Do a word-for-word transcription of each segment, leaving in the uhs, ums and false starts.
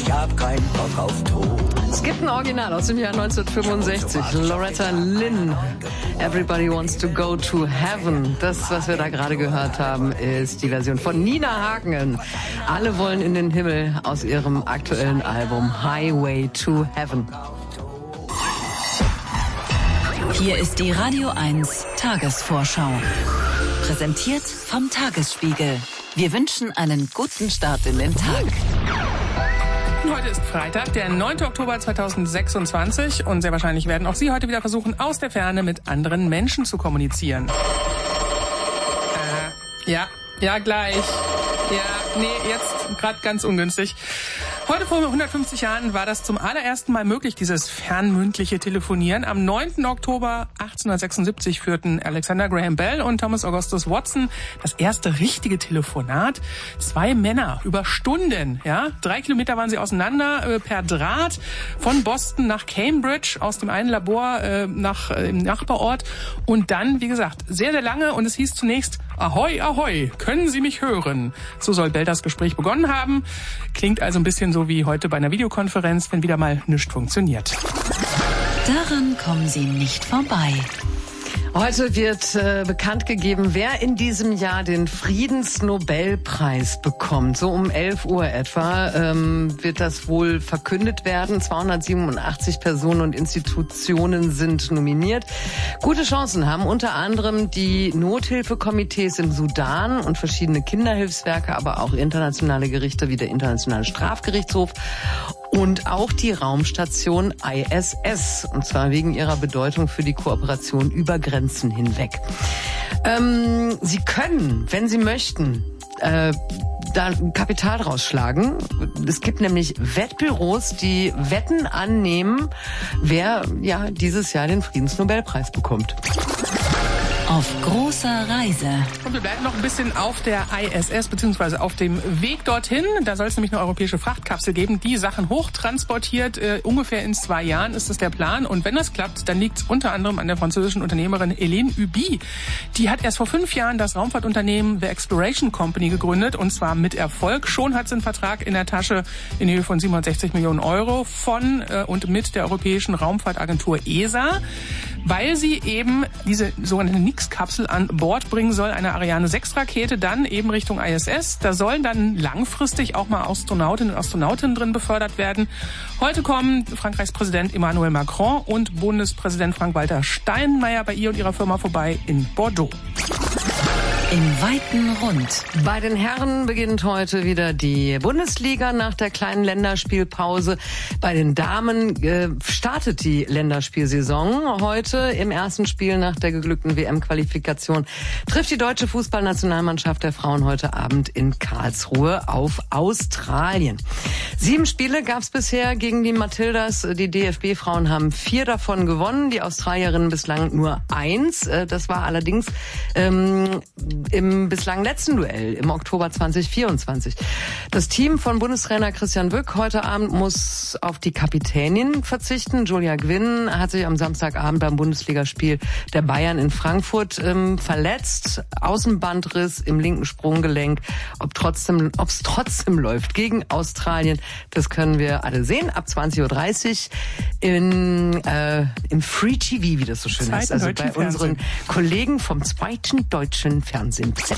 ich hab keinen Bock auf Tod. Es gibt ein Original aus dem Jahr neunzehnhundertfünfundsechzig. Loretta Lynn, Everybody Wants to Go to Heaven. Das, was wir da gerade gehört haben, ist die Version von Nina Hagen. Alle wollen in den Himmel aus ihrem aktuellen Album Highway to Heaven. Hier ist die Radio eins Tagesvorschau. Präsentiert vom Tagesspiegel. Wir wünschen einen guten Start in den Tag. Heute ist Freitag, der neunte Oktober zweitausendsechsundzwanzig und sehr wahrscheinlich werden auch Sie heute wieder versuchen, aus der Ferne mit anderen Menschen zu kommunizieren. Äh, ja, ja gleich. Ja, nee, jetzt gerade ganz ungünstig. Heute vor hundertfünfzig Jahren war das zum allerersten Mal möglich, dieses fernmündliche Telefonieren. Am neunten Oktober achtzehnhundertsechsundsiebzig führten Alexander Graham Bell und Thomas Augustus Watson das erste richtige Telefonat. Zwei Männer über Stunden, ja, drei Kilometer waren sie auseinander äh, per Draht von Boston nach Cambridge, aus dem einen Labor äh, nach äh, im Nachbarort und dann, wie gesagt, sehr, sehr lange und es hieß zunächst Ahoi, ahoi, können Sie mich hören? So soll Bell das Gespräch begonnen haben. Klingt also ein bisschen so wie heute bei einer Videokonferenz, wenn wieder mal nichts funktioniert. Daran kommen Sie nicht vorbei. Heute wird äh, bekannt gegeben, wer in diesem Jahr den Friedensnobelpreis bekommt. So um elf Uhr etwa ähm, wird das wohl verkündet werden. zweihundertsiebenundachtzig Personen und Institutionen sind nominiert. Gute Chancen haben unter anderem die Nothilfekomitees im Sudan und verschiedene Kinderhilfswerke, aber auch internationale Gerichte wie der Internationale Strafgerichtshof und auch die Raumstation I S S, und zwar wegen ihrer Bedeutung für die Kooperation über Grenzen hinweg. Ähm, Sie können, wenn Sie möchten, äh, da Kapital draus schlagen. Es gibt nämlich Wettbüros, die Wetten annehmen, wer ja dieses Jahr den Friedensnobelpreis bekommt. Auf großer Reise. Und wir bleiben noch ein bisschen auf der I S S, beziehungsweise auf dem Weg dorthin. Da soll es nämlich eine europäische Frachtkapsel geben, die Sachen hochtransportiert. Äh, ungefähr in zwei Jahren ist das der Plan. Und wenn das klappt, dann liegt es unter anderem an der französischen Unternehmerin Hélène Huby. Die hat erst vor fünf Jahren das Raumfahrtunternehmen The Exploration Company gegründet, und zwar mit Erfolg. Schon hat sie einen Vertrag in der Tasche in Höhe von siebenhundertsechzig Millionen Euro von äh, und mit der Europäischen Raumfahrtagentur E S A, weil sie eben diese sogenannte Nix-Kapsel an Bord bringen soll, eine Ariane sechs Rakete, dann eben Richtung I S S. Da sollen dann langfristig auch mal Astronautinnen und Astronauten drin befördert werden. Heute kommen Frankreichs Präsident Emmanuel Macron und Bundespräsident Frank-Walter Steinmeier bei ihr und ihrer Firma vorbei in Bordeaux. Im weiten Rund. Bei den Herren beginnt heute wieder die Bundesliga nach der kleinen Länderspielpause. Bei den Damen äh, startet die Länderspielsaison. Heute im ersten Spiel nach der geglückten W M-Qualifikation trifft die deutsche Fußballnationalmannschaft der Frauen heute Abend in Karlsruhe auf Australien. Sieben Spiele gab es bisher gegen die Matildas. Die D F B-Frauen haben vier davon gewonnen, die Australierinnen bislang nur eins. Das war allerdings ähm, im bislang letzten Duell im Oktober zweitausendvierundzwanzig. Das Team von Bundestrainer Christian Wück heute Abend muss auf die Kapitänin verzichten. Julia Gwynn hat sich am Samstagabend beim Bundesligaspiel der Bayern in Frankfurt ähm, verletzt. Außenbandriss im linken Sprunggelenk. Ob trotzdem, ob es trotzdem läuft gegen Australien, das können wir alle sehen. Ab zwanzig Uhr dreißig in, äh, im Free T V, wie das so schön heißt. Also bei unseren Kollegen vom zweiten deutschen Fernsehen.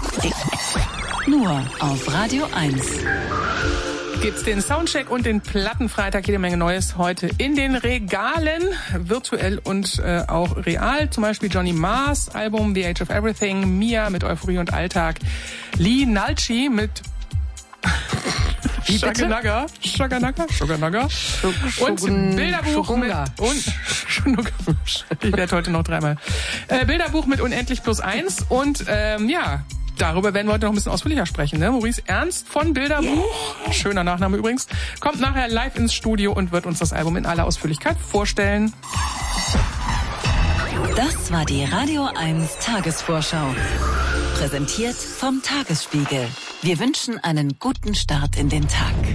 Nur auf Radio eins. Gibt's den Soundcheck und den Plattenfreitag, jede Menge Neues heute in den Regalen, virtuell und äh, auch real. Zum Beispiel Johnny Marrs Album The Age of Everything, Mia mit Euphorie und Alltag, Lee Nalchi mit Shaganaga, Shaganaga, Shaganaga und Bilderbuch mit und ich werde heute noch dreimal äh, Bilderbuch mit Unendlich plus eins und ähm, ja, darüber werden wir heute noch ein bisschen ausführlicher sprechen. Ne? Maurice Ernst von Bilderbuch, yeah. Schöner Nachname übrigens, kommt nachher live ins Studio und wird uns das Album in aller Ausführlichkeit vorstellen. Das war die Radio eins Tagesvorschau. Präsentiert vom Tagesspiegel. Wir wünschen einen guten Start in den Tag.